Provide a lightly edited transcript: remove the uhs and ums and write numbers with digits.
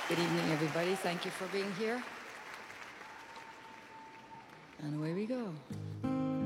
Good evening, everybody. Thank you for being here. And away we go.